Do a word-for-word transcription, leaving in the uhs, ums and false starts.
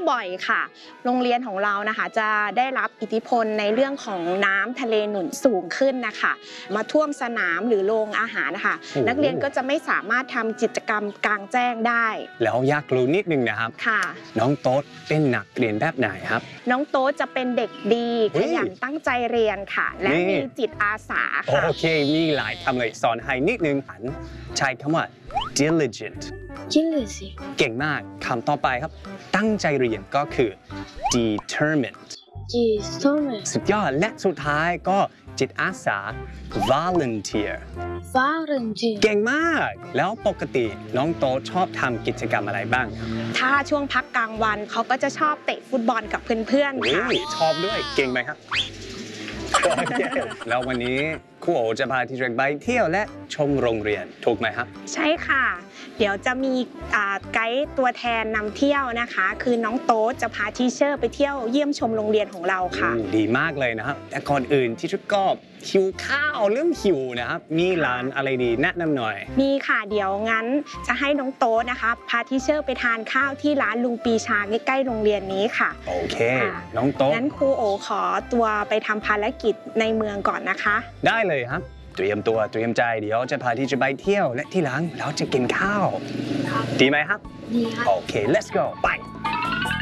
บ่อยค่ะโรงเรียนของเรานะคะจะได้รับอิทธิพลในเรื่องของน้ำทะเลหนุนสูงขึ้นนะคะมาท่วมสนามหรือโรงอาหารนะคะนักเรียนก็จะไม่สามารถทำกิจกรรมกลางแจ้งได้แล้วอยากรู้นิดนึงนะครับค่ะน้องโต๊ดเป็นนักเรียนแบบไหนครับน้องโต๊ดจะเป็นเด็กดีขยันตั้งใจเรียนค่ะและมีจิตอาสาค่ะโอเคมีหลายคำเลยสอนให้นิดนึงใช้คำว่า diligent diligent เก่งมากคำต่อไปครับตั้งใจเรียนก็คือ determined determined สุดยอดและสุดท้ายก็จิตอาสา volunteer volunteer เก่งมากแล้วปกติน้องโตชอบทำกิจกรรมอะไรบ้างครับถ้าช่วงพักกลางวันเขาก็จะชอบเตะฟุตบอลกับเพื่อนๆค่ะชอบด้วยเก่งไหมครับ แล้ววันนี้ครูโอจะพาทีเด็กไปเที่ยวและชมโรงเรียนถูกไหมครับใช่ค่ะเดี๋ยวจะมีไกด์ตัวแทนนำเที่ยวนะคะคือน้องโต๊ดจะพาทีเชอร์ไปเที่ยวเยี่ยมชมโรงเรียนของเราค่ะดีมากเลยนะครับแต่ก่อนอื่นที่ชุดก็หิวข้าวเรื่องหิวนะครับมีร้านอะไรดีแนะนำหน่อยมีค่ะเดี๋ยวงั้นจะให้น้องโต๊ดนะคะพาทีเชอร์ไปทานข้าวที่ร้านลุงปีชาใกล้ๆโรงเรียนนี้ค่ะโอเคน้องโต๊ดงั้นครูโอขอตัวไปทำภารกิจในเมืองก่อนนะคะได้เลยครับเตรียมตัวเตรียมใจเดี๋ยวจะพาที่จะไปเที่ยวและที่หลังเราจะกินข้าวดีไหมครับดีครับโอเค let's go ไป